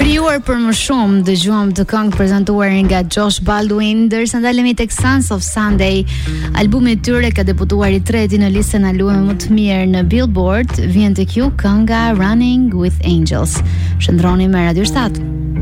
Krijuar për më shumë, dëgjuam të këngë prezantuar nga Josh Baldwin, ndërsa ndalemi tek Sons of Sunday, albumi i tyre ka debutuar i treti në listën alume më të mirë në Billboard, vjen tek ju kënga Running with Angels. Shëndroni me Radio 7.